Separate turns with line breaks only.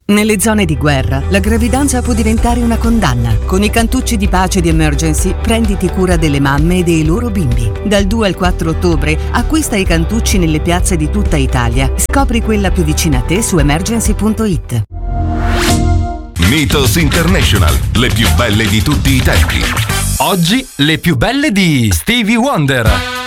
Nelle zone di guerra, la gravidanza può diventare una condanna. Con i cantucci di pace di Emergency, prenditi cura delle mamme e dei loro bimbi. Dal 2 al 4 ottobre, acquista i cantucci nelle piazze di tutta Italia. Scopri quella più vicina a te su emergency.it.
Mythos International, le più belle di tutti i tempi.
Oggi le più belle di Stevie Wonder.